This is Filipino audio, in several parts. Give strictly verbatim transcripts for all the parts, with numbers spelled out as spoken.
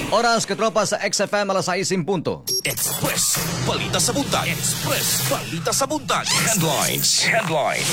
Oras katropa sa X F M alas sais punto. Express, balita sa buntag. Express, balita sa buntag. Headlines. Headlines.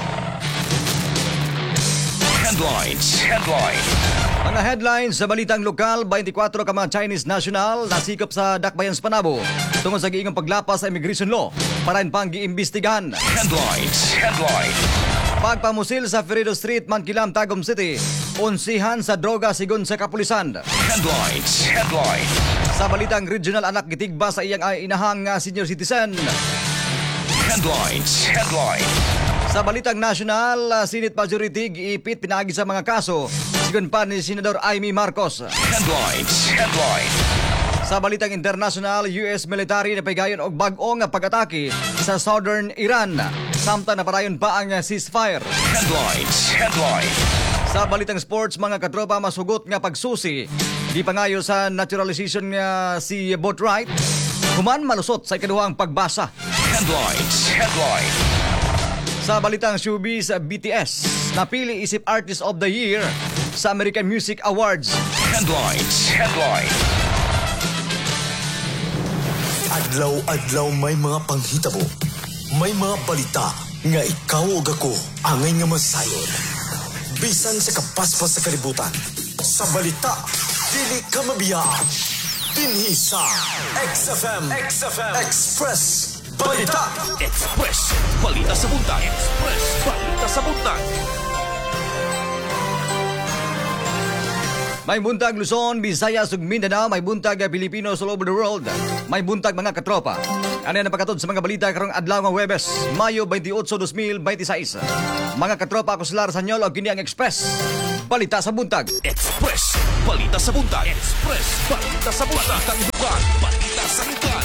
Headlines. Headlines. Mga headlines sa balitang lokal, twenty-four ka mga Chinese national nasikop sa Dakbayan, Panabo tungod sa giingong paglapas sa immigration law para pang giimbestigahan. Headlines. Headlines. Pagpamusil sa Ferido Street, Mankilam, Tagum City, unsihan sa droga sigon sa kapulisan. Headlines. Headlines. Sa balitang regional, anak gitigba sa iyang ay inahang nga senior citizen. Headlines. Headlines. Sa balitang national, uh, Senate Majority giipit pinagi sa mga kaso sigon pa ni Senador Amy Marcos. Headlines. Headlines. Sa balitang international, U S military na paygayon og bag-o nga pag-atake sa southern Iran. Samtang naparayon pa ang ceasefire. Headlines. Headlines. Sa balitang sports, mga katropa, masugot nga pagsusi di pangayo sa naturalization nga si Boatwright. Human malusot sa ikaduhang pagbasa. Headlines. Headlines. Sa balitang showbiz, B T S napili isip Artist of the Year sa American Music Awards. Headlines. Headlines. Adlaw-adlaw may mga panghitabo. May mga balita nga ikaw o ako angay nga masayon. Bisan sa kapaspas sa kalibutan. Sa balita, dili ka mabiyaan. Dinhi sa X F M, X F M, Express Balita. Express, balita sa buntag. Express, balita sa buntag. May buntag Luzon, Visayas ug Mindanao, may buntag Pilipinos all over the world. May buntag mga katropa. Ano na pagkatod sa mga balita karong adlaw nga Huwebes, Mayo twenty-eight, two thousand twenty-six. Mga katropa, ako sila Rasanyol og kini ang Express. Balita sa buntag. Express, balita sa buntag. Express, balita sa buntag. Tangdukan, balita sa buntag.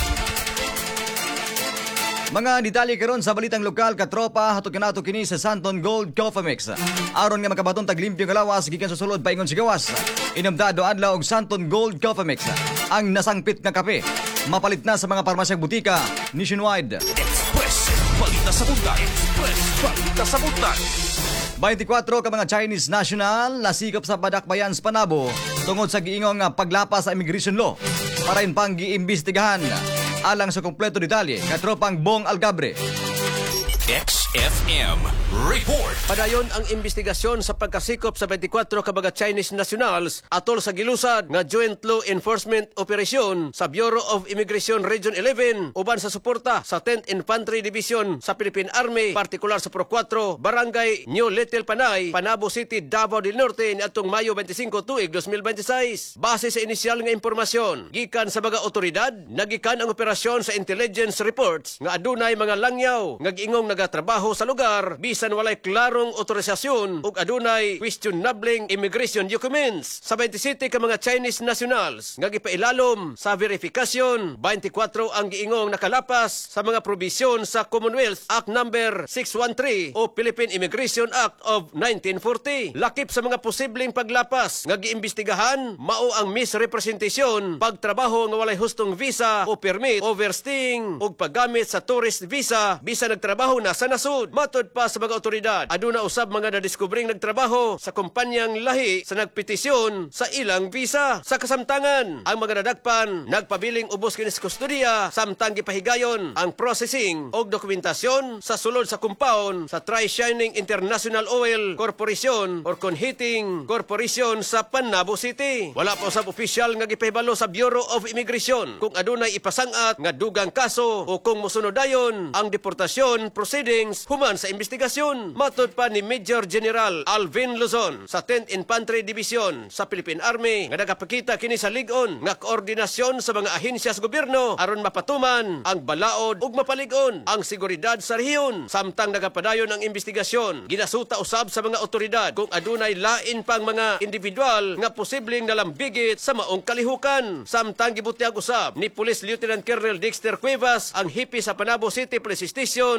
Mga detalye karon sa balitang lokal, katropa, hatod kanato kini sa Santon Gold Coffee Mix. Aron nga makabaton tag limpyo nga lawas gikan sa sulod paingon sigawas. Inomdado adlaw og Santon Gold Coffee Mix. Ang nasangpit nga kape, mapalit na sa mga parmasyang butika nationwide. Express, balita sa buntag. Express, balita sa buntag. twenty-four ka mga Chinese national nasikop sa Badakbayan, Panabo tungod sa giingong nga paglapas sa immigration law para pang giimbestigahan. Alang sa kompleto detalye, katropang Bong Algabre. X F M Report. Padayon ang investigasyon sa pagkasikop sa twenty-four ka mga Chinese nationals atol sa gilusad nga Joint Law Enforcement Operation sa Bureau of Immigration Region eleven uban sa suporta sa tenth Infantry Division sa Philippine Army, partikular sa Pro four, Barangay New Little Panay, Panabo City, Davao del Norte niadtong Mayo twenty-five tuig twenty twenty-six. Base sa inisyal nga impormasyon gikan sa mga otoridad, nagikan ang operasyon sa intelligence reports nga adunay mga langyaw nga giingong nagatrabaho sa lugar bisan walay klarong otorisasyon ug adunay questionable immigration documents sa twenty-seven ka mga Chinese nationals nga gipailalom sa verifikasyon. twenty-four ang giingong nakalapas sa mga probisyon sa Commonwealth Act number six thirteen o Philippine Immigration Act of nineteen forty. Lakip sa mga posibleng paglapas nga giimbestigahan mao ang misrepresentasyon, pagtrabaho nga walay hustong visa o permit, overstaying ug paggamit sa tourist visa bisan nagtrabaho na sa nasud. Matod pa sa mga otoridad, aduna usab mga nadiskubring nagtrabaho sa kumpanyang lahi sa nagpetisyon sa ilang visa. Sa kasamtangan, ang mga nadagpan nagpabiling ubos kini sa kustodiya samtang gipahigayon ang processing og dokumentasyon sa sulod sa compound sa Tri-Shining International Oil Corporation or Conheating Corporation sa Panabo City. Wala pa usab opisyal nga gipahibalo sa Bureau of Immigration kung adunay ipasangat nga dugang kaso o kung mosunodayon ang deportasyon proceedings human sa investigasyon. Matod pa ni Major General Alvin Luzon sa tenth Infantry Division sa Philippine Army nga nagapakita kini sa ligon nga koordinasyon sa mga ahensya sa gobyerno aron mapatuman ang balaod ug mapalig-on ang seguridad sa rehiyon. Samtang nagapadayon ang investigasyon, ginasuta usab sa mga otoridad kung adunay lain pang mga individual nga posibleng nalambigit sa maong kalihukan. Samtang gibutiag usab ni Police Lieutenant Colonel Dexter Cuevas, ang hipi sa Panabo City Police Station, nga ang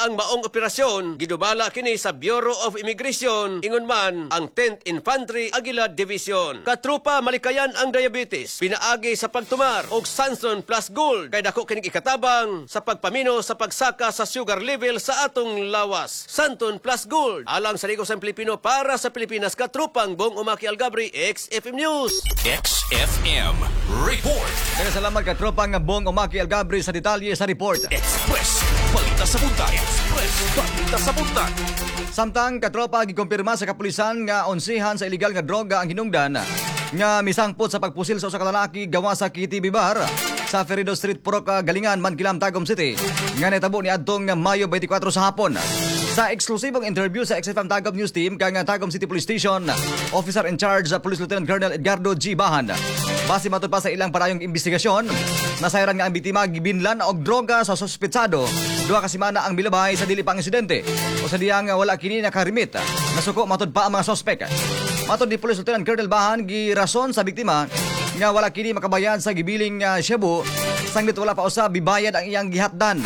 ang maong operasyon gidubala kini sa Bureau of Immigration ingon man ang tenth Infantry Aguila Division. Katrupa malikayan ang diabetes, pinaagi sa pagtumar og Sanson Plus Gold kay dako kining ikatabang sa pagpamino sa pagsaka sa sugar level sa atong lawas. Santon Plus Gold alang sa Ligo sa Pilipino para sa Pilipinas. Katrupang Bong Umaki Algabri, X F M News. X F M Report. Kaya salamat ka tropang Bong Umaki Algabri sa detalye sa report. Express Balita sa Buntag. Express Balita sa Buntag. Samtang katropa gikumpirma sa kapulisan nga onsihan sa illegal nga droga ang hinungdan nga misangpot sa pagpusil sa usa ka lalaki gawa sa Kitty Bibar sa Ferido Street, Purok, Galingan, Mankilam, Tagum City nga netabo ni adtong Mayo twenty-four sa hapon. Sa eksklusibong interview sa X F M Tagum News Team kang Tagum City Police Station, Officer in Charge Police Lieutenant Colonel Edgardo G. Bahan. Base matod pa sa ilang parayong investigasyon, nasayran nga ang biktima gibinlan og droga sa suspetsado. Duha ka semana ang milabay sa dili pang insidente o sa diyang wala kini nakarimit. Nasuko matod pa ang mga sospek. Matod ni Police Lieutenant Colonel Bahan girason sa biktima nga wala kini makabayad sa gibiling uh, Cebu sanglit wala pa usab bibayad ang iyang gihatdan.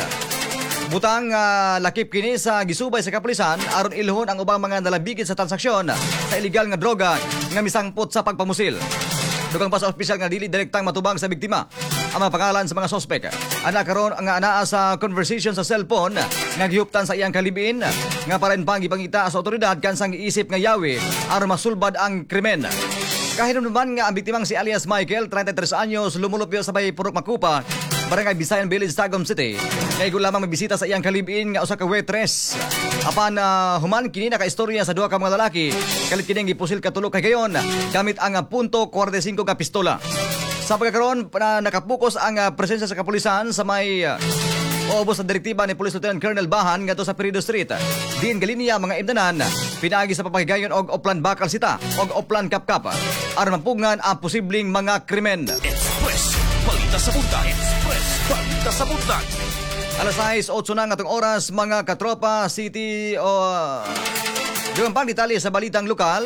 Butang uh, lakip kini sa gisubay sa kapulisan aron ilhon ang ubang mga nalabigit sa transaksyon sa illegal nga droga nga misangpot sa pagpamusil. Dugang pa sa opisyal nga dili direktang matubang sa biktima ang mga pangalan sa mga sospek. Ana karon ang anaa sa conversation sa cellphone nga gihuptan sa iyang kalibin nga paren pang gipangita sa otoridad kansang giisip nga yawi aron masulbad ang krimen. Kahinumduman nga ang biktimang si alias Michael, thirty-three anyos, lumulupyo sa Bay Purok Makupa, Barangay Bisayan Village, Tagum City. Kaya lamang magbisita sa iyang kalibin nga usa ka waitress. Apan uh, human kini nakaistorya sa duha ka mga lalaki, kalit kining gipusil katulo kay gayon gamit ang uh, punto forty-five ka pistola. Sa pagkakaroon na uh, nakapukos ang uh, presensya sa kapulisan sa may uh, Oobos sa direktiba ni Police Lieutenant Colonel Bahan ngadto sa Perido Street. Diin galinya mga imdanan pinaagi sa papahigayon og oplan bakal sita og oplan kapkap aron mapugngan ang posibleng mga krimen. Express Balita sa Buntag. Express Balita sa Buntag. Alas sais, otso na nga tong oras mga katropa city o uh, doon pang detalye sa balitang lokal.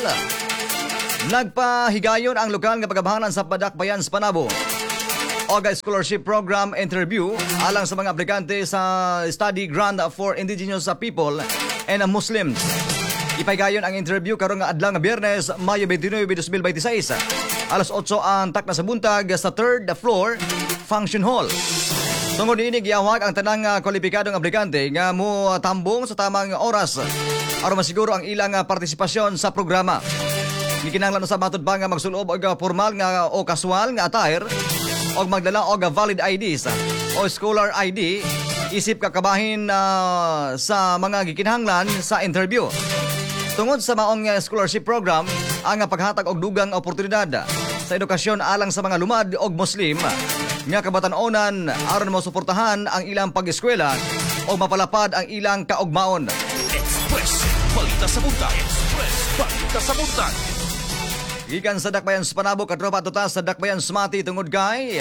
Nagpahigayon ang lokal nga pagabahanan sa Padakbayan sa Panabo Oga Scholarship Program interview alang sa mga aplikante sa study grant for indigenous people and Muslims. Ipaygayon ang interview karong nga adlaw nga Biyernes, Mayo twenty-nine, twenty twenty-six. Alas otso ang takna sa buntag sa third floor function hall. Tungod ini giyawag ang tanang kwalipikadong aplikante nga mo tambong sa tamang oras aron masiguro ang ilang partisipasyon sa programa. Gikinahanglan sa matod ba nga magsulob og formal nga o casual nga attire og magdala og valid I Ds o scholar I D isip kakabahin uh, sa mga gikinahanglan sa interview. Tungod sa maong uh, scholarship program, ang paghatag og dugang oportunidad sa edukasyon alang sa mga lumad og Muslim nga kabatan-onan aron mo suportahan ang ilang pag-eskwela o mapalapad ang ilang kaugmaon. Express Balita sa Buntag. Express Balita sa Buntag. Gikan sa Dakbayan sa Panabo, katropa tutas sa Dakbayan sa Mati tungod kay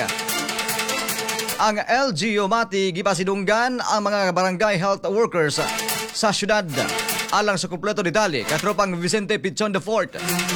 ang L G U Mati gipasidunggan ang mga barangay health workers sa syudad alang sa kumpleto detalye katropang Vicente Pichon the Fourth.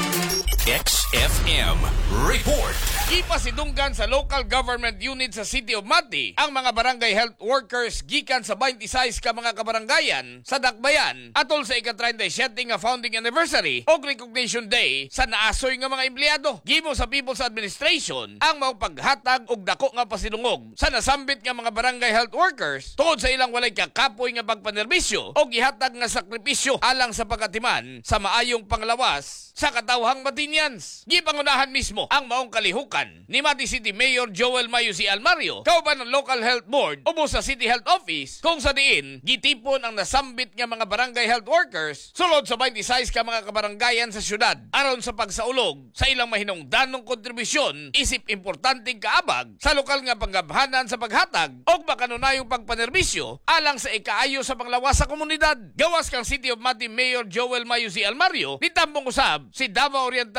X F M Report. Ipasidunggan sa local government unit sa City of Mati ang mga barangay health workers gikan sa twenty-six ka mga kabarangayan sa Dakbayan atol sa ika-thirty-seven nga founding anniversary o recognition day sa naasoy nga mga empleyado. Gimo sa People's Administration ang mga paghatag og dako nga pasidungog sa nasambit nga mga barangay health workers tungod sa ilang walay kakapoy nga pagpanerbisyo o gihatag nga sakripisyo alang sa pagatiman sa maayong panglawas sa katawhang Matinians. Gipangunahan mismo ang maong kalihukan ni Mati City Mayor Joel Mayo C. Almario, kauban ng Local Health Board o sa City Health Office kung sa diin gitipon ang nasambit nga mga barangay health workers sulod sa twenty-six ka mga kabarangayan sa syudad aron sa pagsaulog sa ilang mahinungdanong kontribusyon isip importanteng kaabag sa lokal nga panggabhanan sa paghatag o makanunayong pagpanerbisyo alang sa ikaayo sa panglawas sa komunidad. Gawas kang City of Mati Mayor Joel Mayo C. Almario nitambong usab si Davao Oriental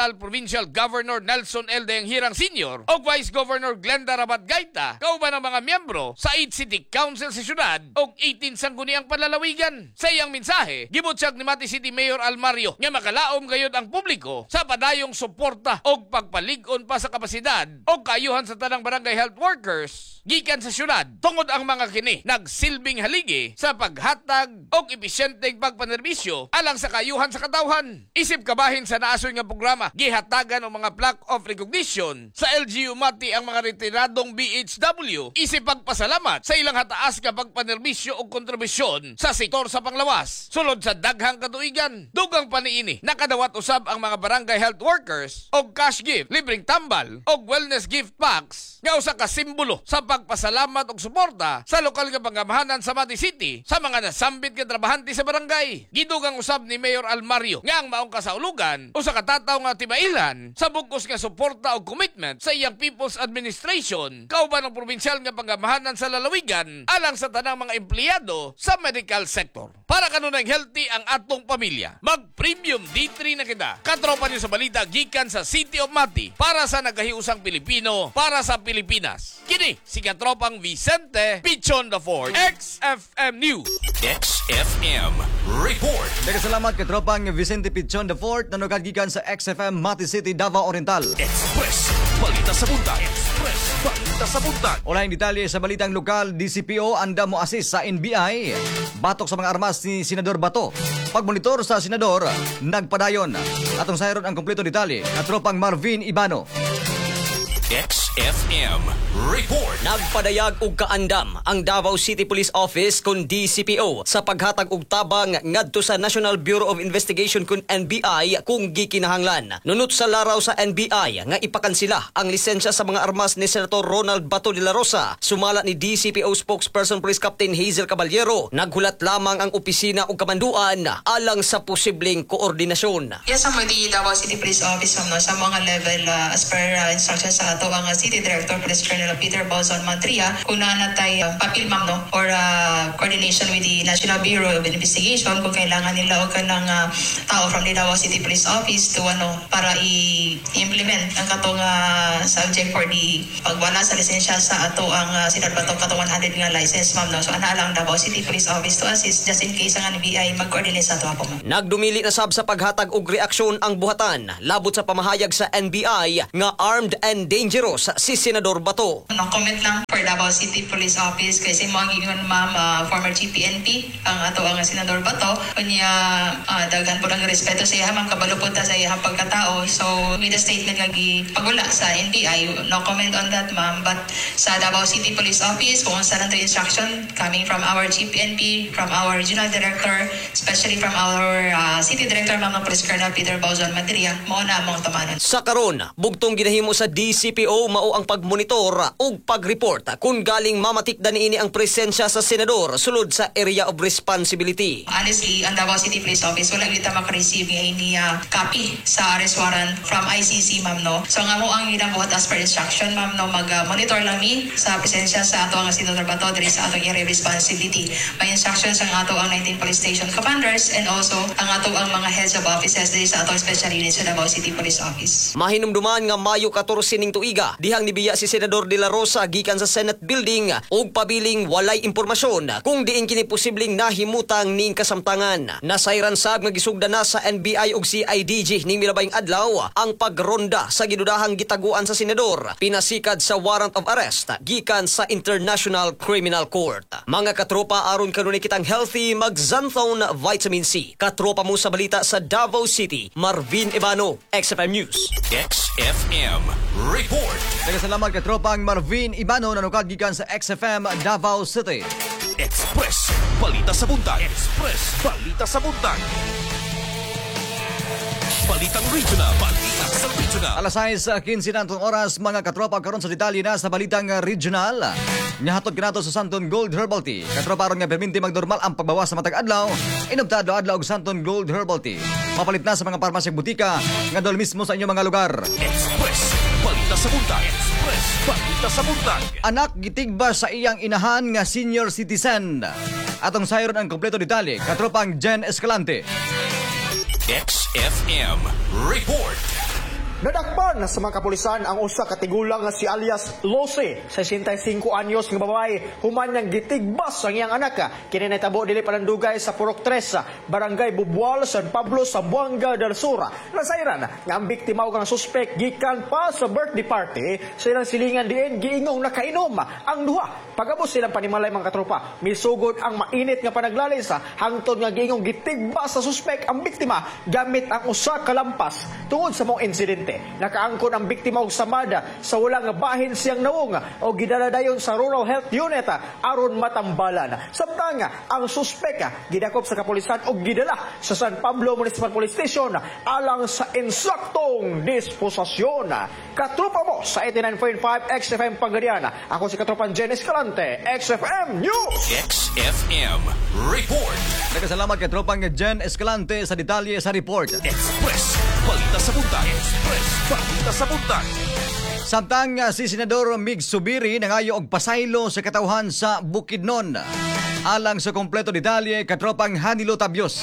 Rizal Provincial Governor Nelson L. Deanghirang Senior o Vice Governor Glenda Rabat Gaita kauban ang mga miyembro sa eight City Council sa syudad o eighteen sangguniang panlalawigan. Sa iyang mensahe, gibutyag ni Mati City Mayor Almario nga makalaom gayud ang publiko sa padayong suporta o pagpalig-on pa sa kapasidad o kaayuhan sa tanang barangay health workers gikan sa syudad tungod ang mga kini nagsilbing haligi sa paghatag o episyenteng pagpanerbisyo alang sa kaayuhan sa katawhan. Isip kabahin sa naasoy nga programa, gihatagan ang mga plaque of recognition sa L G U Mati ang mga retiradong B H W. Isip pagpasalamat sa ilang hataas nga pagpanerbisyo o kontribusyon sa sektor sa panglawas. Sulod sa daghang katuigan, dugang paniini nakadawat usab ang mga barangay health workers og cash gift, libreng tambal og wellness gift packs nga usa ka simbolo sa pagpasalamat og suporta sa lokal nga pangamahanan sa Mati City sa mga nasambit nga trabahante sa barangay. Gidugang usab ni Mayor Almario nga ang maong kasaulugan usa ka tataw nga tibailan sa bugos nga suporta og commitment sa iyang People's Administration kauban ng probinsyal nga pangamahanan sa lalawigan alang sa tanang mga empleyado sa medical sector. Para kanunay healthy ang atong pamilya, mag-premium D three na kita. Katropa niyo sa balita gikan sa City of Mati para sa nagahiusang Pilipino para sa Pilipinas. Kini si katropang Vicente Pichon the Fourth, X F M News. X F M Report. Nagkasalamat katropang Vicente Pichon the Fourth na nagkagikan sa X F M Mati City, Davao Oriental. Express Balita sa Buntag. Express Balita sa Buntag. Wala yung detalye sa balitang lokal, D C P O anda mo assist sa N B I. Batok sa mga armas ni Senador Bato. Pagmonitor sa Senador, nagpadayon. Atong sayron ang kompleto detalye, katropang Marvin Ibano. X F M Report. Nagpadayag og kaandam ang Davao City Police Office kun D C P O sa paghatag og tabang ngadto sa National Bureau of Investigation kun N B I kung gikinahanglan. Nunot sa laraw sa N B I nga ipakansila ang lisensya sa mga armas ni Senator Ronald Bato de la Rosa. Sumala ni D C P O spokesperson Police Captain Hazel Caballero, naghulat lamang ang opisina og kamanduan alang sa posibleng koordinasyon. Yes, ang di Davao City Police Office no, sa mga level uh, as per uh, instructions sa ato ang uh, City Director Police Colonel Peter Bozon Mantria kung naanatay uh, papil ma'am no or uh, coordination with the National Bureau of Investigation kung kailangan nila og kanang uh, tao from the Davao City Police Office to ano para i-implement ang katong uh, subject for the pagwala sa lisensya sa ato ang uh, Senador Bato katong one hundred nga license ma'am no. So ana lang Davao City Police Office to assist just in case ang N B I mag-coordinate sa ato po ma'am. Nagdumili na sab sa paghatag og reaksyon ang buhatan labot sa pamahayag sa N B I nga armed and dangerous si Senador Bato. No comment lang for Davao City Police Office kasi mo ang gingon ma'am uh, former G P N P ang ato ang Senador Bato kunya uh, dagan po ang respeto sa iya ma'am kabalo po ta sa iya pagkatao. So with the statement nga gipagula sa N B I, no comment on that ma'am, but sa Davao City Police Office kung saan ang instruction coming from our G P N P, from our Regional Director, especially from our uh, City Director ma'am ng Police Colonel Peter Bozon Mantria, mo na mong tumanon. Sa karon, bugtong ginahimo sa D C P O mao ang pagmonitor ug pag-report kung galing mamatikdan niini ang presensya sa senador sulod sa area of responsibility. Honestly, ang Davao City Police Office wala kita maka-receive nga ini uh, copy sa arrest warrant from I C C ma'am no. So nga mo ang ginabuhat as per instruction ma'am no, mag-monitor uh, lang ni sa presensya sa ato ang Senador Bato diri sa atong area of responsibility. May instructions ang ato ang nineteen police station commanders and also ang ato ang mga heads of offices diri sa atong special unit sa Davao City Police Office. Mahinumduman nga Mayo fourteen ning tuiga dihang nibiya si Senador de la Rosa gikan sa Senate building ug pabiling walay impormasyon kung diin kini posibleng nahimutang ning kasamtangan. Nasayran sab nga gisugdan na sa N B I ug C I D G ning milabayng adlaw ang pagronda sa gidudahang gitaguan sa senador pinasikad sa warrant of arrest gikan sa International Criminal Court. Mga katropa, aron kanunay kitang healthy mag Xanthone Vitamin C. Katropa mo sa balita sa Davao City, Marvin Ibano, X F M News. X F M Report. Nagkasalamat katropang Marvin Ibano na nukad gikan sa X F M Davao City. Express Balita sa Buntag. Express Balita sa Buntag. Balitang Regional. Balita sa Regional. Alas sais quince na itong oras, mga katropa, karon sa detalye na sa balitang regional. Nyahatod kinato sa Santon Gold Herbal Tea. Katropa, aron nga perminti magnormal ang pagbawas sa matag adlaw. Inubtado adlaw og Santon Gold Herbal Tea. Mapalit na sa mga parmasyang butika nga dol mismo sa inyong mga lugar. Express Balita sa Buntag. Express Balita sa Buntag. Anak gitigba sa iyang inahan nga senior citizen. Atong sayron ang kompleto detalye, katropang Jen Escalante. X F M Report. Nadakpan sa mga kapulisan ang usa ka tigulang nga si alias Lose, sesenta y cinco anyos nga babae, human niyang gitigbas ang iyang anak. Kini nahitabo dili Panandugay sa Purok tres, Barangay Bubual, San Pablo, Zamboanga del Sur. Nasairan nga ang biktima ug ang suspek gikan pa sa birthday party sa ilang silingan diin giingong nakainom ang duha. Pagabos silang panimalay mga katropa, misugod ang mainit nga panaglalis hangtod nga giingong gitigbas sa suspek ang biktima gamit ang usa ka lampas. Tungod sa mong insidente, nakaangkon ang biktima og samada sa walang bahin siyang nawong o gidala dayon sa Rural Health Unit aron matambalan. Samtang ang suspek gidakop sa kapulisan og gidala sa San Pablo Municipal Police Station alang sa insaktong disposasyon. Katropa mo sa eighty-nine point five X F M Pagadiana. Ako si Katropan Jen Escalante, X F M News. X F M Report. Nagkasalamat kay tropang Jen Escalante sa detalye sa report. Express Balita sa Buntag. Express Balita sa Buntag. Samtang uh, si Senador Mig Zubiri nangayo og pasaylo sa katawhan sa Bukidnon. Alang sa kompleto detalye katropang Hanilo Tabios.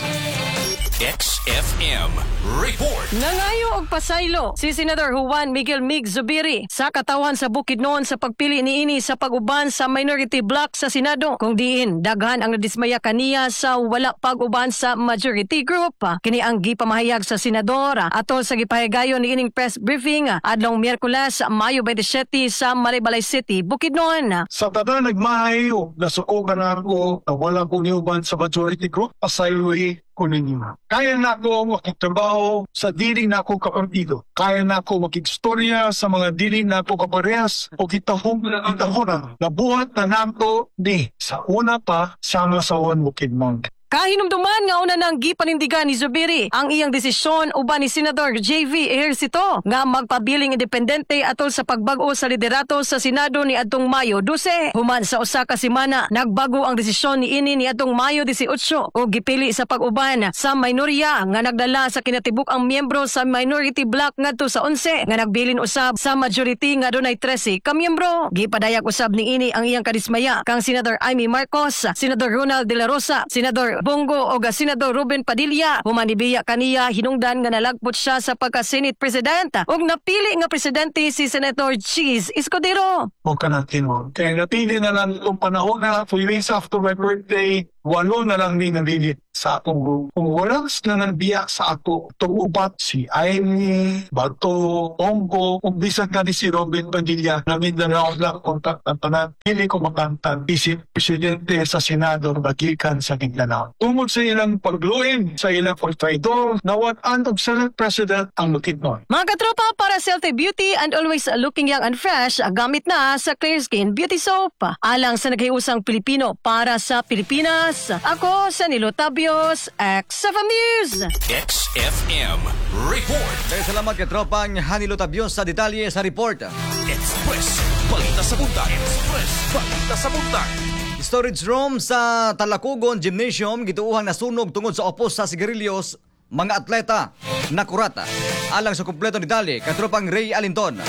X F M Report. Nangayo og pasaylo si Senador Juan Miguel Mig Zubiri sa katawan sa Bukidnon sa pagpili niini sa pag-uban sa minority block sa Senado. Kung diin daghan ang nadismaya kaniya sa wala pag-uban sa majority group. Kini ang gipamahayag sa senador atol sa gipahigayon niining press briefing adlong Miyerkules, Mayo twenty-seven sa Maribalay City, Bukidnon. Sa tanan nagmahayo nasuogan ako na wala kong niuban sa majority group pasayloy ko ninyo. Kaya na ako makiktrabaho sa dili na ako kapartido. Kaya na ako makikstorya sa mga dili na ako kaparehas o kitahong kitahona. Nabuhat na nato di sa una pa sama sa Juan Bukidnon. Kahinumduman nga una nang gipanindigan ni Zubiri ang iyang desisyon uban ni Senador J V Ejercito nga magpabiling independente atol sa pagbag-o sa liderato sa Senado ni adtong Mayo twelve. Human sa usa ka semana nagbago ang desisyon ni ini ni adtong Mayo eighteen o gipili sa pag-uban sa minorya nga nagdala sa kinatibuk ang miyembro sa minority block ngadto sa eleven nga nagbilin usab sa majority nga dunay thirteen ka miyembro. Gipadayag usab ni ini ang iyang kadismaya kang Senador Amy Marcos, Senador Ronald De La Rosa, Senador Bongo o Senador Ruben Padilla. Humanibiya kaniya hinungdan nga nalagpot siya sa pagka-Senate President ug napili nga presidente si Senator Cheese Escudero. Huwag ka natin mo. Kaya napili na lang itong panahon na two days after my birthday, walo na lang ni nalilit sa akong group. Kung walang na nanbiyak sa ako, tumubat si Amy, Bato, Bongo, kung bisan ka ni si Robin Padilla, namin na lang lang kontak ng tanan. Hindi ko makantan, isip presidente sa Senado bagikan sa Mindanao. Tungod sa ilang pagluin, sa ilang pagtraidor, nawat-an og Senate President ang Bukidnon. Mga katropa, para sa healthy beauty and always looking young and fresh, gamit na sa Clear Skin Beauty Soap. Alang sa naghiusang Pilipino para sa Pilipinas, ako sa Nilo Tabios, X F M News. X F M Report. Kaya salamat kay tropang Hanilo Tabios sa detalye sa report. Express Balita sa Buntag. Express Balita sa Buntag. Storage room sa Talakugon Gymnasium gituuhang nasunog tungod sa opos sa sigarilyos mga atleta nakurata. Alang sa kumpleto detalye katropang Ray Alinton.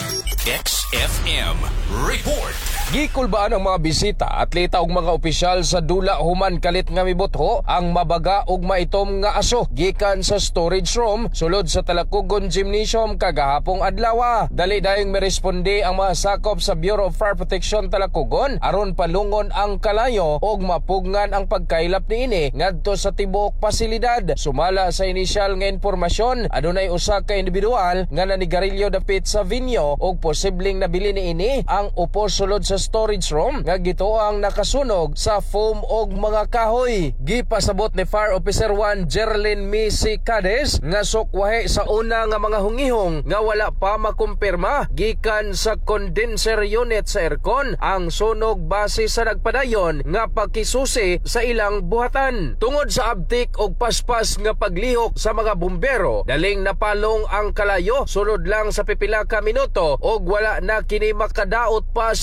X F M Report. Gikulbaan ang mga bisita, atleta ug mga opisyal sa dula human kalit nga mibutho ang mabaga ug maitom nga aso gikan sa storage room sulod sa Talakugon Gymnasium kagahapong adlaw. Dali dayong miresponde ang mga sakop sa Bureau of Fire Protection Talakugon aron palungon ang kalayo ug mapugngan ang pagkailap niini ngadto sa tibuok pasilidad. Sumala sa inisyal nga impormasyon, adunay usa ka individual nga nanigarilyo dapit sa venue ug posibleng nabili niini ang upos sulod sa storage room nga gituang nakasunog sa foam og mga kahoy. Gipasabot ni Fire Officer one Jerlyn Missy Cades nga sukwahe sa una nga mga hungihong nga wala pa makumpirma gikan sa condenser unit sa aircon ang sunog base sa nagpadayon nga pagkisusi sa ilang buhatan. Tungod sa abtik og paspas nga paglihok sa mga bumbero, daling napalong ang kalayo sulod lang sa pipila ka minuto og wala na kini makadaot pa sa ubang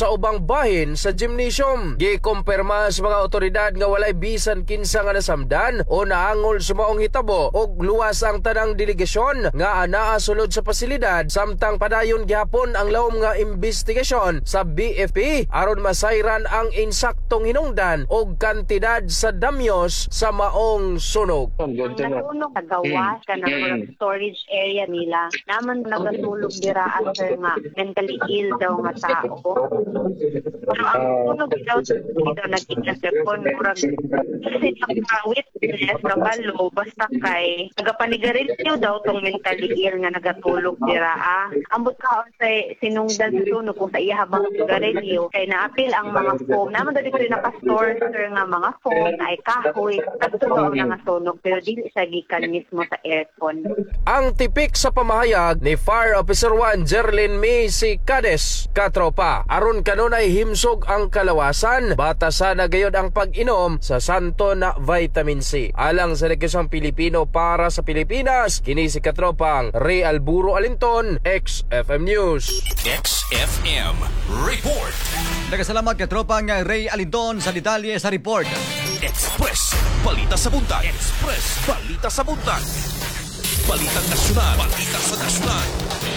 bahin sa gymnasium. Gikumpirma sa mga otoridad nga walay bisan kinsa nga nasamdan o naangol sa maong hitabo og luwas ang tanang delegasyon nga anaa sulod sa pasilidad, samtang padayon gihapon ang lawom nga investigasyon sa B F P aron masayran ang insaktong hinungdan og kantidad sa damyos sa maong sunog. Ang nasunog nagawas ka ng storage area nila. Naman nagatulog dira after nga mentally ill daw nga tao. Pero ang sunog daw dito nag-interception murag kasi ang witness kabalo basta kay nagapanigarilyo daw tong mentally ill nga nagatulog dira. Ah, ambot ka sa sinungdan sa sunog kung sa iya habang sigarilyo kay naapil ang mga foam. Naman daw dito naka-store sir nga mga foam na ay kahoy. Nagtunog ang nga sunog pero dili siya gikan mismo sa aircon. Ang tipik sa pamahayag ni Fire Officer one Jerlyn May si Cades, katropa. Aron kanunay himsog ang kalawasan, batasan na gayod ang pag-inom sa santo na vitamin C. Alang sa Legisong Pilipino para sa Pilipinas, kini si katropang Ray Alburo Alinton, X F M News. X F M Report. Nagkasalamat katropang Ray Alinton sa detalye sa report. Express Balita sa Buntag. Express Balita sa Buntag. Balitang nasyonal. Balita sa nasyonal.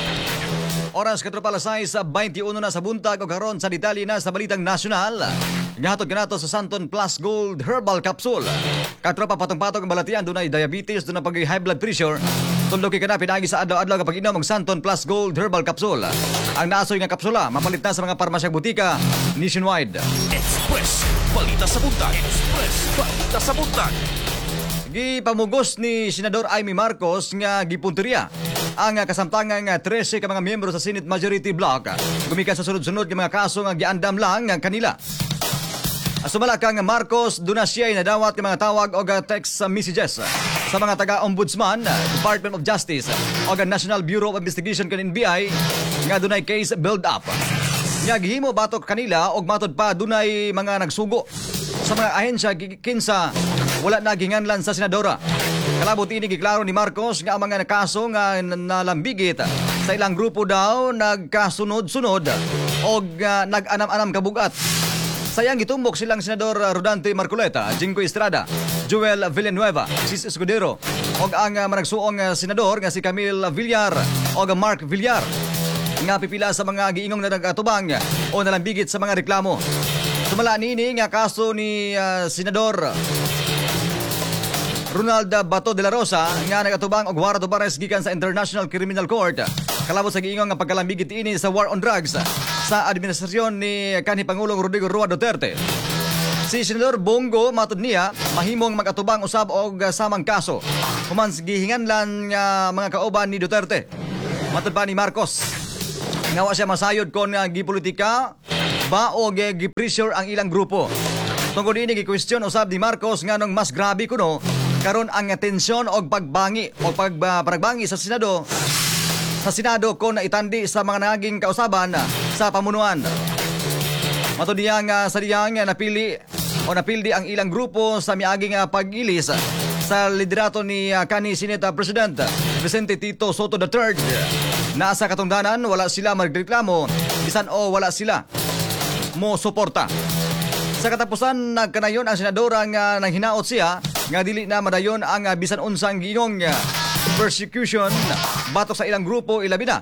Oras katropa alas sais sa twenty-one na sa buntag o karon sa detalye na sa balitang nasyonal. Ngahatod kanato sa Santon Plus Gold Herbal Capsule. Katropa patong-patong ang balatian, dunay diabetes, dunay pag high blood pressure. Tundoki ka na pinagi sa adlaw-adlaw kapag inom ang Santon Plus Gold Herbal Capsule. Ang naasoy nga kapsula mapalit na sa mga parmasyang butika nationwide. Express Balita sa Buntag. Express Balita sa Buntag. Gipamugos ni Senador Amy Marcos nga gipunteriya ang kasamtangan nga thirteen ka mga miyembro sa Senate Majority Block gumikan sa sunod-sunod nga mga kaso nga giandam lang kanila. Sumala kang Marcos, duna siya nadawat ng mga tawag o text messages sa mga taga-ombudsman, Department of Justice o National Bureau of Investigation kan N B I nga dunay case build-up. Nga gihimo batok kanila og matod pa dunay mga nagsugo sa mga ahensya kinsa wala na ginganlan sa senadora. Kalabot ini giklaro ni Marcos nga ang mga kaso nga nalambigit sa ilang grupo daw nagkasunod-sunod o uh, nag-anam-anam kabugat. Sayang gitumbok silang Senador Rodante Marcoleta, Jingo Estrada, Joel Villanueva, Sis Escudero o ang uh, managsuong uh, senador nga si Camille Villar o Mark Villar nga pipila sa mga giingong na nag-atubang o nalambigit sa mga reklamo. Sumala nini nga kaso ni uh, Senador Ronald Bato de la Rosa nga nagatubang og warrant of arrest gikan sa International Criminal Court. Kalabot sa giingong nga pagkalambigit ini sa war on drugs sa administrasyon ni kanhi Pangulong Rodrigo Roa Duterte. Si Senador Bongo matud niya mahimong magatubang usab og samang kaso human gihinganlan nga mga kauban ni Duterte. Matud pa ni Marcos nga wa siya masayod kon nga gipolitika ba o gi-pressure ang ilang grupo. Tungkol ini gi-question usab ni Marcos nga nung mas grabe kuno karon ang atensyon og pagbangi o pagbaragbangi sa Senado sa Senado kon naitandi sa mga naging kausaban sa pamunuan. Matud niya nga sa diyang napili o napildi ang ilang grupo sa miaging pag-ilis sa liderato ni kanhi Senate President Vicente Tito Soto the third. Nasa katungdanan wala sila magreklamo bisan o wala sila mo suporta. Sa katapusan nagkanayon ang senadora nga nang hinaot siya nga dili na madayon ang bisan unsang giingong persecution batok sa ilang grupo ilabi na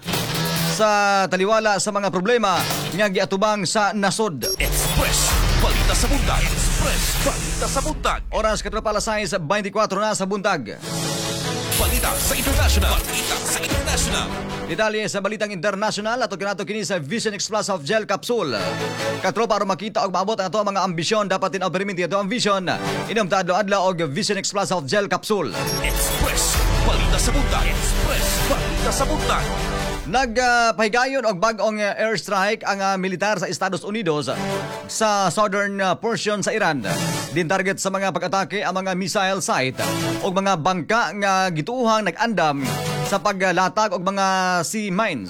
sa taliwala sa mga problema nga giatubang sa nasod. Express Balita sa Buntag. Express Balita sa Buntag. Oras katropa alas sais twenty-four na sa buntag. Balita sa International. Balita sa International. Detalye sa balitang international ato kinato kini sa Vision Explosive Gel Capsule. Katropa aron makita og maabot ang ato mga ambisyon dapat tin-implement ato ang vision. Inom ta adlaw og Vision Explosive Gel Capsule. Express Balita sa Buntag. Express Balita sa Buntag. Nagpahigayon og bag-ong airstrike ang uh, militar sa Estados Unidos sa southern uh, portion sa Iran. Din target sa mga pag-atake ang mga missile site og mga bangka nga gituuhang nag-andam sa paglatag og mga sea mines.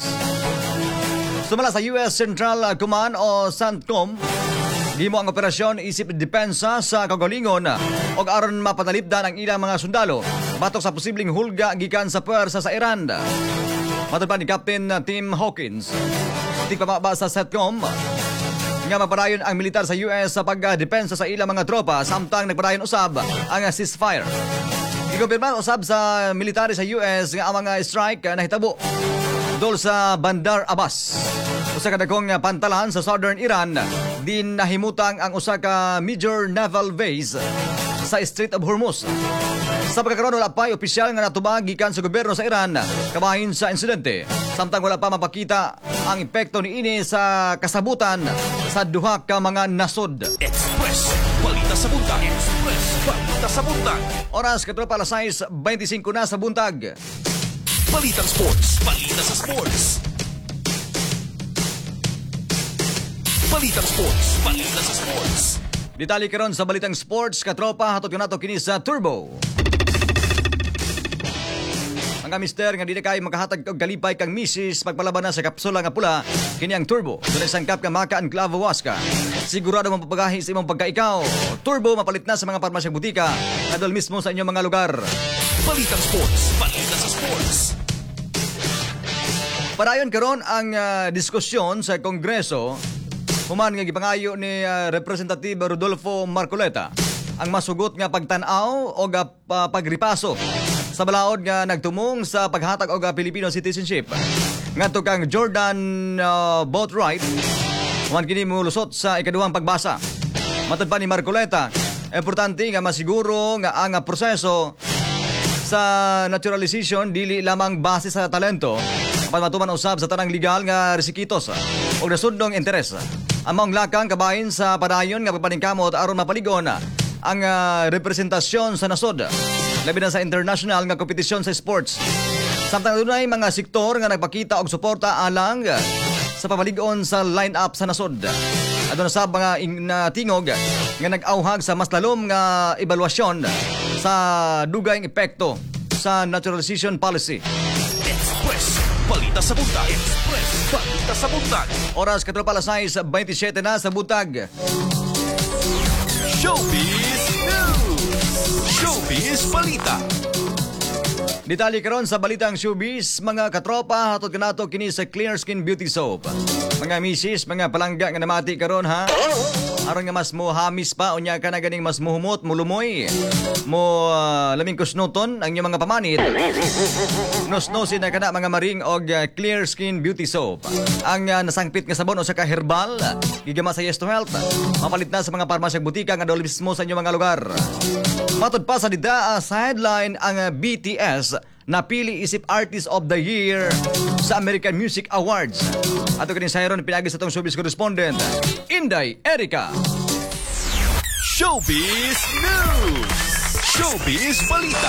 Sumala sa U S Central Command o CENTCOM, gimo ang operasyon isip depensa sa kagalingon og aron mapanalipdan ang ilang mga sundalo batok sa posibleng hulga gikan sa puwersa sa Iran. Matod pa ni Captain Tim Hawkins, tigpamaba sa CENTCOM, nga mapadayon ang militar sa U S sa pagdepensa sa ilang mga tropa samtang nagpadayon usab ang ceasefire. Ikumpirma usab sa military sa U S nga ang mga strike na hitabo dol sa Bandar Abbas. Usa ka dagkong pantalan sa southern Iran, din nahimutang ang usa ka major naval base sa Strait of Hormuz. Sa pagkakaroon wala pa opisyal nga natubag gikan sa gobyerno sa Iran kabahin sa insidente. Samtang wala pa mapakita ang epekto niini sa kasabutan sa duha ka mga nasod. Express Balita sa Buntag. Express Balita sa Buntag. Oras katropa alas sais twenty-five na sa buntag. Balitang Sports. Balita sa Sports. Balitang Sports. Balita sa Sports. Detalye karon sa Balitang Sports katropa hatod kanato kini sa Turbo. Ang mister nga di na kayo makahatag og galipay kang misis pagpalaban na sa kapsula nga pula kini ang Turbo. Dunay sangkap ka maka ang Clavo Waska. Sigurado mong papagahi sa imong pagkaikaw. Turbo mapalit na sa mga parmasyang butika kadol mismo sa inyong mga lugar. Balitang Sports. Balita sa Sports. Padayon karon ang uh, diskusyon sa Kongreso human nga gipangayo ni uh, Representative Rodolfo Marcoleta ang masugot nga pagtan-aw o uh, pagripaso sa balaod nga nagtumong sa paghatag og Filipino citizenship ngadto kang Jordan uh, Boatwright human kini molusot sa ikaduhang pagbasa. Matod pa ni Marcoleta, importante nga masiguro nga ang proseso sa naturalization dili lamang base sa talento apan matuman usab sa tanang legal nga resikitos o nasundong interes. Among lakang kabahin sa padayon nga pagpaningkamot aron mapaligon ang uh, representasyon sa nasod labi na sa international nga kompetisyon sa sports. Samtang dunay mga sektor nga nagpakita og suporta alang sa pamalig-on sa line-up sa nasod. Aduna sa mga tingog nga nag-auhag sa mas lalom nga ebaluasyon sa dugayng epekto sa naturalization policy. Express Balita sa Buntag. Express Balita sa Buntag. Oras katropa alas sais twenty-seven na sa buntag. Showbiz News. Showbiz Balita. Detalye karon sa balitang showbiz, mga katropa, hatod kanato kini sa Clear Skin Beauty Soap. Mga misis, mga palangga nga namati karon ha. Aron nga mas mo hamis pa unya ka na ganing mas muhumot, mulumoy. Mo uh, laming kusnuton ang inyong mga pamanit. Nosnosin na kana mga maring og uh, Clear Skin Beauty Soap. Ang uh, nasangpit nga sabon o sa ka herbal, gigama sa Yes to Health. Mapalit na sa mga parmasyang butika nga dol mismo sa inyong mga lugar. Matod pa sa dida uh, sa headline ang uh, B T S napili isip Artist of the Year sa American Music Awards. Ato kaning sayron pinagi sa tong showbiz correspondent Inday Erica. Showbiz News. Showbiz Balita.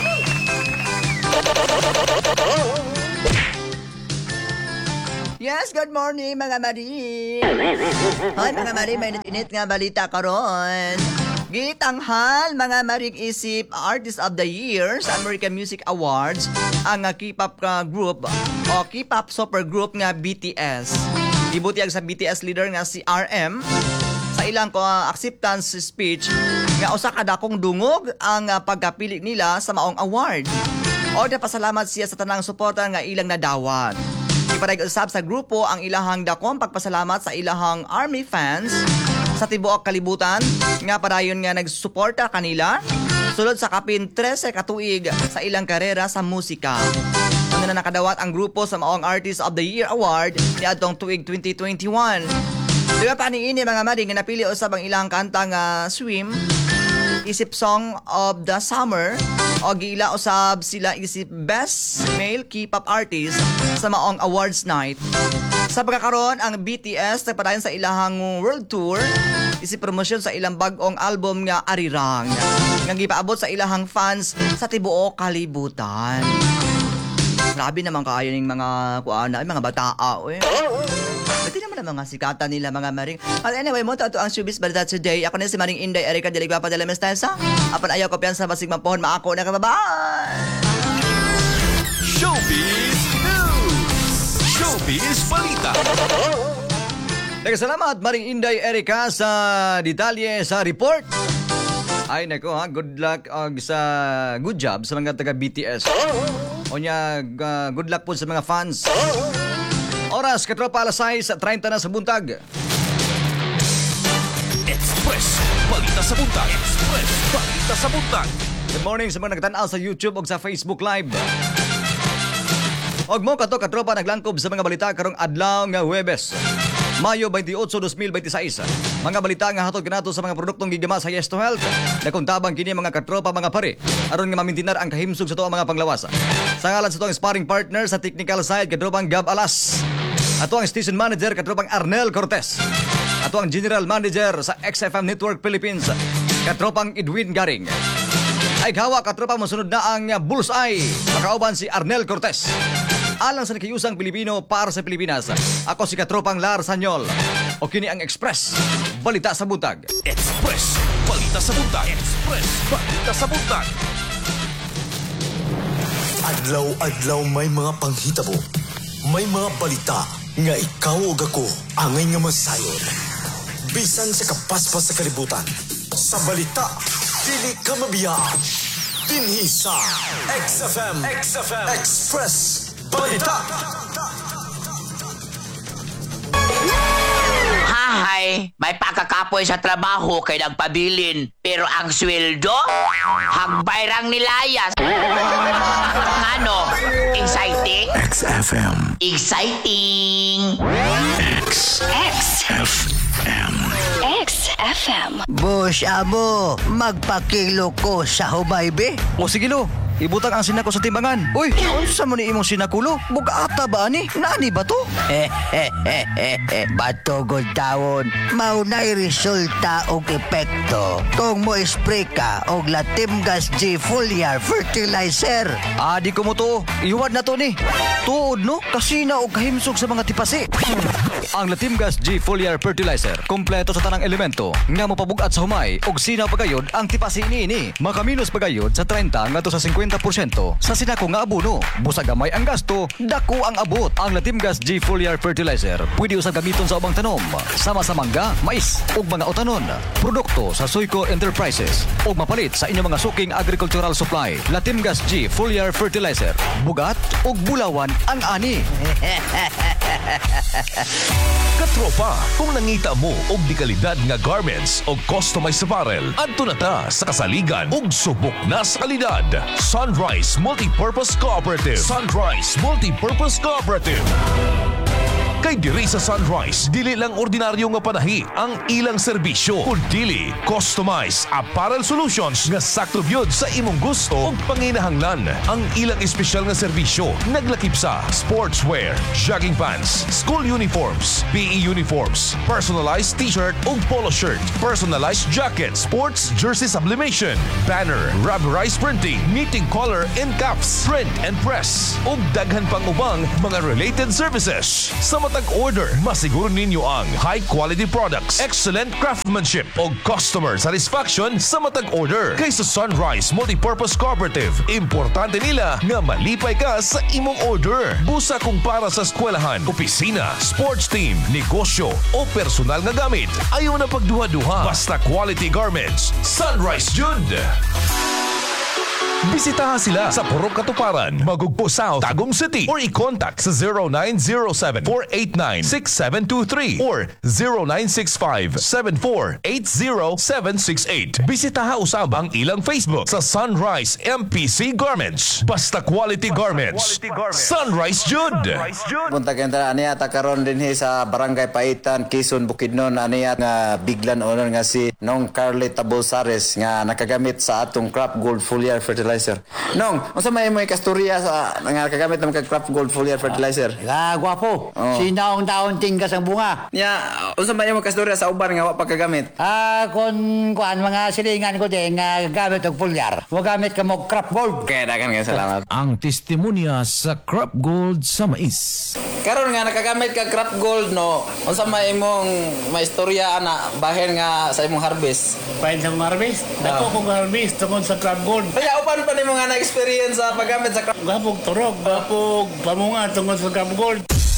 Yes, good morning mga Mari. Hoy mga Mari, may init nga balita karon. Gitanghal mga maring isip Artist of the Year sa American Music Awards ang uh, K-pop uh, group o K-pop super group nga B T S. Ibutiag sa B T S leader nga si R M sa ilang uh, acceptance speech nga usa ka dakong dungog ang uh, pagkapili nila sa maong award. O pasalamat siya sa tanang suporta nga ilang nadawat. Iparag-usab sa grupo ang ilahang dakong pagpasalamat sa ilahang army fans sa tibuok kalibutan nga padayon nga nagsuporta kanila sulod sa kapin thirteen katuig sa ilang karera sa musika. Ano na nakadawat ang grupo sa maong Artist of the Year Award niadtong tuig twenty twenty-one. Diba pa niini mga mari nga napili usab ang ilang kanta nga Swim, isip Song of the Summer o gila usab sila isip Best Male K-pop Artist sa maong awards night. Sa pagkakaroon, ang B T S nagpadayon sa ilahang world tour isip promosyon sa ilang bag-ong album nga Arirang nga gipaabot sa ilahang fans sa tibuok kalibutan. Grabe naman kaayo ning mga kuana, mga bataa oy. Pati naman ang mga sikatan nila mga maring. But anyway, mo to ang showbiz balita today. Ako na si Maring Inday Erica de Ligua Padala Mestesa. Apan ayaw ko piyansa basig mapohon maako na ka bye. Showbiz News. Showbiz Balita. Nagkasalamat Maring Inday Erica sa detalye sa report. Ay nako ha, good luck og sa good job sa mga taga B T S. Onya uh, good luck po sa mga fans. Oras katropa alas sais thirty na sa buntag. sa buntag. Express Balita sa buntag. Good morning sa mga nagtanaw sa YouTube o sa Facebook Live. Og mo kato katropa naglangkob sa mga balita karong adlaw nga Huwebes, Mayo twenty-eight, two thousand twenty-six. Mga balita nga hatod kanato sa mga produktong gigama sa Yes to Health. Nakuntabang kini mga katropa mga pare aron nga mamintinar ang kahimsog sa tuwa mga panglawas. Sa ngalan sa tuwang sparring partner sa technical side katropang Gab Alas. Ato ang station manager katropang Arnel Cortez. Ato ang general manager sa X F M Network Philippines katropang Edwin Garing. Ay gawa katropa masunod na ang bullseye. Makauban si Arnel Cortez. Alang sa nakiusang Pilipino para sa Pilipinas. Ako si katropang Lar Sanyol. O kini ang Express Balita sa Buntag. Express Balita sa buntag. Express Balita sa buntag. Adlaw-adlaw may mga panghitabo. May mga balita nga ikaw o ako angay nga masayon. Bisan sa kapaspas sa kalibutan. Sa balita, dili ka mabiyaan. Dinhi sa X F M, X F M, Express Balita. Hahay, may pagkakapoy sa trabaho kay nagpabilin. Pero ang sweldo, hagbayrang nilayas. Ano? Exciting? X F M. Exciting! X. X. F M. X F M. Boss Abo, magpakilo ko sa hubaybe. O sige lo, ibutang ang sinako sa timbangan. Uy, unsa mo ni imong sinakulo? Bugata ba ani? Nani ba to? Eh, eh, eh, eh, eh. Batogod tawon. Maunay resulta og epekto. Kung mo spray ka og Latimgas G Foliar Fertilizer. Ah, di ko mo to. Iwad na to ni. Tuod no, kasi na og kahimsog sa mga tipasi. Ang Latimgas G Foliar Fertilizer, kompleto sa tanang elemento nga mopabugat sa humay og sinaw pagayod ang tipasi niini. Makaminos pagayod sa thirty ngadto sa fifty percent sa sinako nga abono. Busag gamay ang gasto, dako ang abot. Ang Latimgas G Foliar Fertilizer pwede usab gamiton sa ubang tanom, sama sa mangga, mais ug mga utanon. Produkto sa Soyco Enterprises ug mapalit sa inyong mga suking agricultural supply. Latimgas G Foliar Fertilizer, bugat ug bulawan ang ani. Katropa, kung nangita mo og di kalidad nga garments o customized apparel, adto na ta sa kasaligan ug subok na sa kalidad. Sunrise Multipurpose Cooperative. Sunrise Multipurpose Cooperative. Kay diri sa Sunrise, dili lang ordinaryo nga panahi ang ilang serbisyo, kundi customized apparel solutions nga sakto gyud sa imong gusto ug panginahanglan. Ang ilang espesyal nga serbisyo naglakip sa sportswear, jogging pants, school uniforms, P E uniforms, personalized t-shirt ug polo shirt, personalized jacket, sports jersey sublimation, banner, rubberized printing, knitting collar and cuffs, print and press ug daghan pang ubang mga related services. Sa matag order, masiguro ninyo ang high quality products, excellent craftsmanship o customer satisfaction sa matag order. Kay sa Sunrise Multipurpose Cooperative, importante nila nga malipay ka sa imong order. Busa kung para sa eskwelahan, opisina, sports team, negosyo o personal nga gamit, ayaw na pagduha-duha. Basta quality garments, Sunrise Jud. Bisitahan sila sa Purok Katuparan, Magugpo South, Tagum City or i-contact sa zero nine zero seven, four eight nine, six seven two three or zero nine six five, seven four eight zero seven six eight. Bisitahan usab ang ilang Facebook sa Sunrise M P C Garments. Basta quality garments, Sunrise Jud. Punta kenta aniya ta karon dinhi sa Barangay Paitan, Quezon, Bukidnon, aniya nga biglan owner nga si Nong Carly Tabosares nga nakagamit sa atong Crop Gold Foliar Fertilizer. Nong, unsa may mo ikastorya sa nga nakagamit ng Crop Gold Foliar Fertilizer? Ah, gwapo. Oh. Sinaong taon tingkas ang bunga. Ya, unsa may mo ikastorya sa uban nga wa pagkagamit? Ah, kon kuan mga silingan ko din nga gamit og foliar. Mo gamit ka mo Crop Gold. Kaya dagan nga salamat. Ang testimonya sa Crop Gold sa mais. Karon nga nakagamit ka Crop Gold no. Unsa may imong maistorya ana bahin nga sa imong harvest? Bahin sa imong harvest? Dako Oh. kong harvest tungod sa Crop Gold. Kaya upan pa nimo nga na-experience sa paggamit sa Crop Gapog turok, gapog pamunga tungod sa Crop Gold.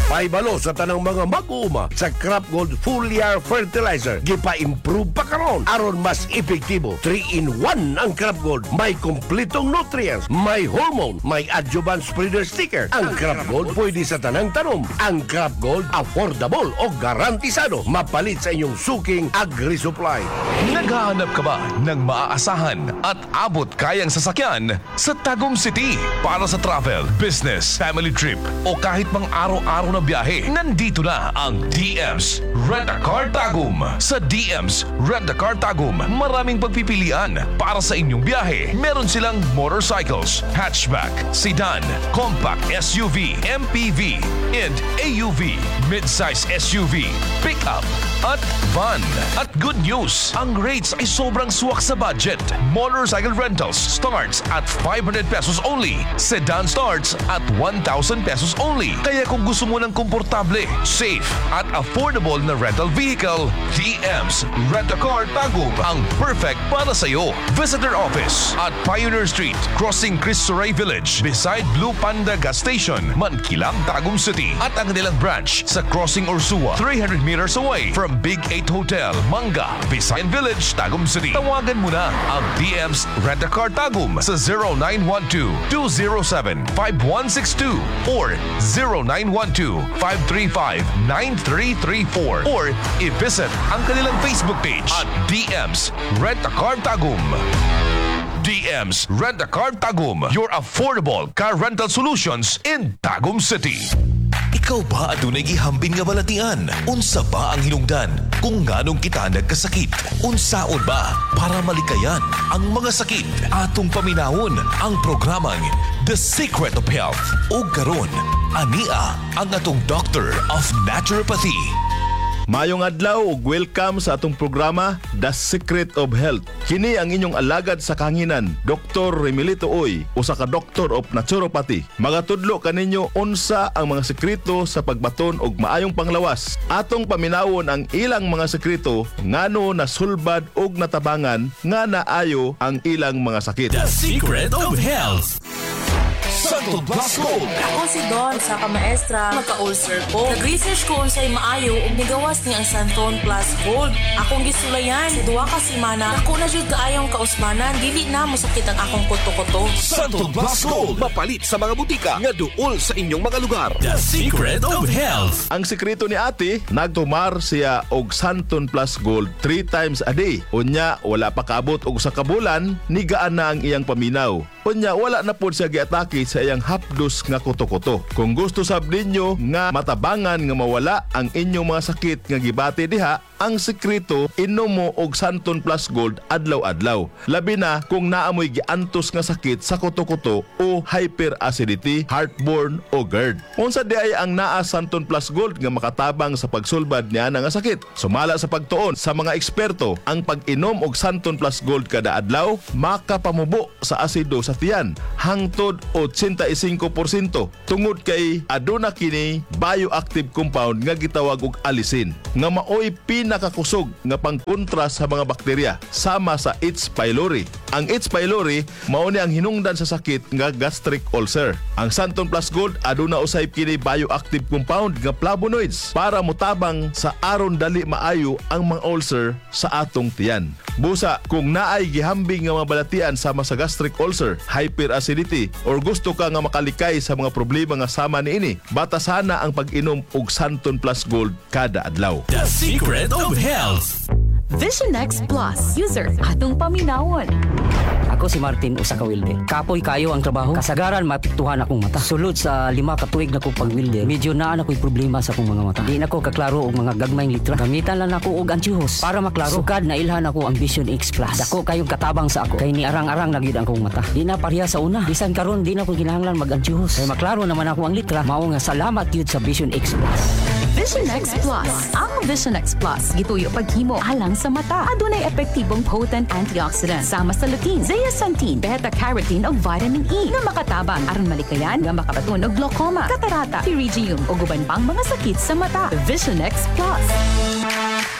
Paibalo sa tanang mga mag-uuma sa Crop Gold Foliar Fertilizer. Gipa-improve pa karon aron mas epektibo. three in one ang Crop Gold. May kompletong nutrients, may hormone, may adjuvant spreader sticker. Ang Crop Gold pwede sa tanang tanom. Ang Crop Gold affordable o garantisado. Mapalit sa inyong suking agri-supply. Naghahanap ka ba ng maaasahan at abot kayang sasakyan sa Tagum City para sa travel, business, family trip o kahit mang araw-araw na biyahe? Nandito na ang D M's Rent-A-Car Tagum. Sa D M's Rent-A-Car Tagum, maraming pagpipilian para sa inyong biyahe. Meron silang motorcycles, hatchback, sedan, compact S U V, M P V, and A U V, mid-size S U V, pickup, at van. At good news, ang rates ay sobrang swak sa budget. Motorcycle rentals starts at five hundred pesos only. Sedan starts at one thousand pesos only. Kaya kung gusto mo ng komportable, safe, at affordable na rental vehicle, D M's Rent-A-Car Tagum ang perfect para sa iyo. Visit their office at Pioneer Street, crossing Cristo Rey Village, beside Blue Panda Gas Station, Mankilang, Tagum City. At ang nilang branch sa Crossing Ursua, three hundred meters away from Big eight Hotel, Manga, Visayan Village, Tagum City. Tawagan mo na ang D M's Rent-A-Car Tagum sa zero nine one two, two zero seven, five one six two or zero nine one two, five three five, nine three three four or i-visit ang kanilang Facebook page at D M's Rent-A-Car Tagum. D M's Rent-A-Car Tagum, your affordable car rental solutions in Tagum City. Ikaw ba adunay gihambin nga balatian? Unsa ba ang hinungdan kung nganong kita nagkasakit? Unsaon ba para malikayan ang mga sakit? Atong paminawon ang programang The Secret of Health. O karon, ania ang atong Doctor of Naturopathy. Mayong adlaw ug welcome sa atong programa The Secret of Health. Kini ang inyong alagad sa kanginan, Doktor Remilito Oy, usa ka Doctor of Naturopathy. Magatudlo kaninyo unsa ang mga sekreto sa pagbaton og maayong panglawas. Atong paminawon ang ilang mga sekreto ngano nasulbad og natabangan nga naayo ang ilang mga sakit. The Secret of Health. Santo Blasco. Ako si Don, sa ka-maestra, magka-ulcer ko. Nag-research ko unsay maayo ug nigawas ni ang Santon Plus Gold. Akong gisulayan, sa duwa ka semana, ako na jud kaayong kausmanan, dili na mo sakit ang akong kuto-kuto. Santo Blasco, mapalit sa mga butika nga duol sa inyong mga lugar. The Secret of Health. Ang sekreto ni ate, nagtumar siya og Santon Plus Gold three times a day. Unya, wala pa kaabot og sa kabulan, nigaan na ang iyang paminaw. Unya, wala na po siya giatake sa iyang hapdos nga kuto-kuto. Kung gusto sab ninyo nga matabangan nga mawala ang inyong mga sakit nga gibati diha, ang sekreto inom mo og Santon Plus Gold adlaw-adlaw. Labi na kung naamoy giantos nga sakit sa kuto-kuto o hyperacidity, heartburn o GERD. Unsa di ay ang naa Santon Plus Gold nga makatabang sa pagsulbad niya nga sakit. Sumala sa pagtuon sa mga eksperto, ang pag-inom og Santon Plus Gold kada adlaw makapamubo sa asido sa tiyan hangtod eighty-five percent tungod kay aduna kini bioactive compound nga gitawag og alisin nga maoy pinakakusog nga pangkontra sa mga bakterya sama sa H. pylori. Ang H. pylori mao ni ang hinungdan sa sakit nga gastric ulcer. Ang Santon Plus Gold aduna usay kini bioactive compound nga flavonoids para motabang sa aron dali maayo ang mga ulcer sa atong tiyan. Busa kung naay gihambing nga mabalatian sama sa gastric ulcer, hyperacidity or gusto ka nga makalikay sa mga problema nga sama niini, batasana ang pag-inom og Santon Plus Gold kada adlaw. The Secret of Health. Vision X Plus. User, atong paminawon. Ako si Martin, usa ka welder. Kapoy kayo ang trabaho. Kasagaran mapiktuhan akong mata. Sulod sa lima ka tuig na kong pag-welder, medyo naan ako'y problema sa akong mga mata. Di na ko kaklaro og mga gagmayng litra. Gamitan lang ako og antihuos para maklaro. Sukad na ilhan ako ang Vision X Plus. Dako kayong katabang sa ako. Kay ni arang-arang na gyud ang kong mata. Di na pareha sa una. Bisan karon di na ko kinahanglan mag-antihuos. Kay maklaro naman ako ang litra. Mao nga salamat gyud sa Vision X Plus. Vision X Plus. Ang Vision X Plus gituyo paghimo alang sa mata. Adunay epektibong potent antioxidant sama sa lutein, zeaxanthin, beta-carotene ug vitamin E nga makatabang aron malikayan nga makabaton og glaucoma, catarata, pterygium ug uban pang mga sakit sa mata. Vision X Plus.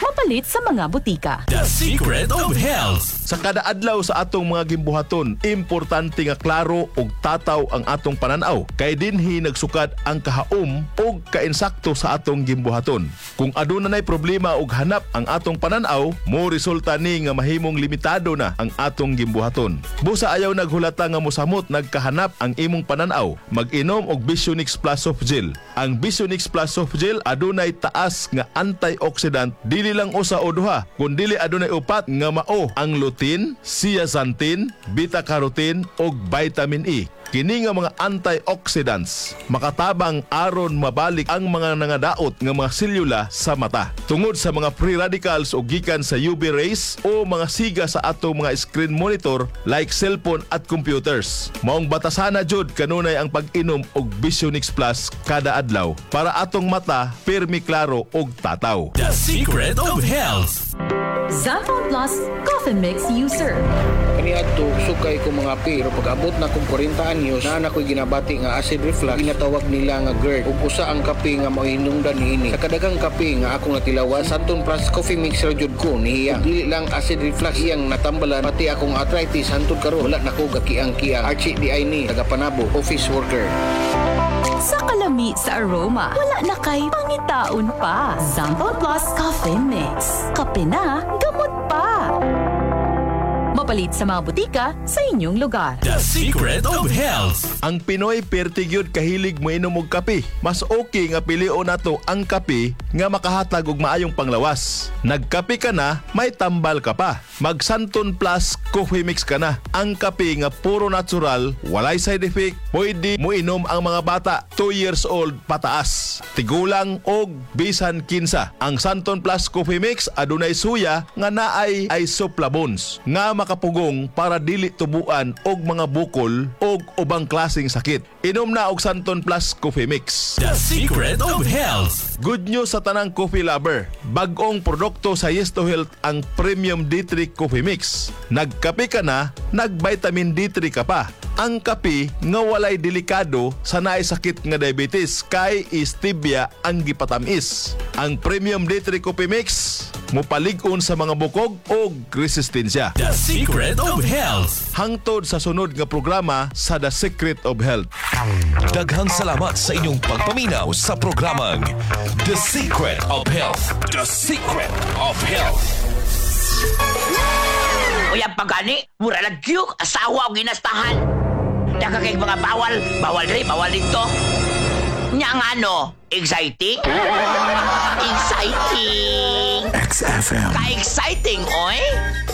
mapalit sa mga butika. The Secret of Health. Sa kada adlaw sa atong mga gimbuhaton, importante nga klaro og tataw ang atong pananaw. Kay dinhi nagsukad ang kahaom og kainsakto sa atong gimbuhaton. Kung aduna nay problema og hanap ang atong pananaw, mo resulta ni nga mahimong limitado na ang atong gimbuhaton. Busa ayaw naghulata nga mosamot nagkahanap ang imong pananaw, mag-inom og Visionix Plus Soft Gel. Ang Visionix Plus Soft Gel adunay taas nga antioxidant, dili lang usa o duha, kundi adunay upat nga mao ang lutein, zeaxanthin, beta-carotene ug vitamin E. Kini nga mga antioxidants makatabang aron mabalik ang mga nangadaot nga mga selula sa mata tungod sa mga free radicals o gikan sa U V rays o mga siga sa atong mga screen monitor like cellphone at computers. Maong batasana jud kanunay ang pag-inom og Visionix Plus kada adlaw para atong mata pirmi klaro og tataw. The Secret of Health. Xanthone Plus Coffee Mix User. Kaniadto sukay ko mga pero pag-abot na kong forty anyos na ako'y ginabati nga acid reflux, ginatawag nila nga GERD ug usa ang kape nga mohinungdan niini. Sa kadagang kape nga akong natilawan, Xanthone Plus Coffee Mix ra jud ko niya. Dili lang acid reflux iyang natambalan, pati akong arthritis hantod karon wala na ko gakiang-kiang. Archie di ay ni taga-Panabo, office worker. Sa kalami sa aroma, wala na kay pangitaon pa. Xanthone Plus Coffee Mix. Kape na, gamot pa. Mapalit sa mga butika sa inyong lugar. The Secret of Health. Ang Pinoy pertigyud kahilig moinom og kape. Mas okay nga pilion nato ang kape nga makahatag og maayong panglawas. Nagkape ka na, may tambal ka pa. Mag Xanthone Plus Coffee Mix ka na. Ang kape nga puro natural, walay side effect, pwede moinom ang mga bata two years old pataas. Tigulang og bisan kinsa. Ang Xanthone Plus Coffee Mix adunay suya nga naay isoflavones nga makapugong para dili tubuan og mga bukol og ubang klaseng sakit. Inom na og Xanthone Plus Coffee Mix. The Secret of Health. Good news sa tanang coffee lover. Bag-ong produkto sa Yes to Health ang Premium D three Coffee Mix. Nagkape ka na, nag-vitamin D three ka pa. Ang kape nga walay delikado sa naay sakit nga diabetes kay stevia ang gipatamis. Ang Premium D three Coffee Mix mopalig-on sa mga bukog o resistensya. The Secret of Health. Hangtod sa sunod nga programa sa The Secret of Health. Daghang salamat sa inyong pagpaminaw sa programang The Secret of Health. The Secret of Health. Uy, ang pagani, mura lang gyuk, asawa o ginastahan. Daga kay mga bawal, bawal rin, bawal dito. Nya nga ano, exciting? Exciting! X F M. Ka-exciting, oy!